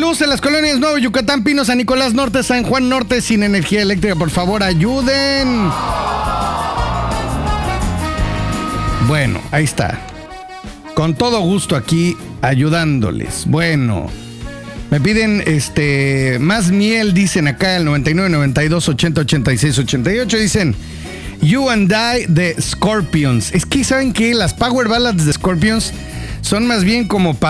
luz en las colonias Nuevo Yucatán, Pino, San Nicolás Norte, San Juan Norte sin energía eléctrica. Por favor, ayuden. Bueno, ahí está. Con todo gusto aquí ayudándoles. Bueno, me piden más miel, dicen acá el 99 92 80 86 88. Dicen You and I de Scorpions. Es que, ¿saben qué? Las Power Ballads de Scorpions son más bien como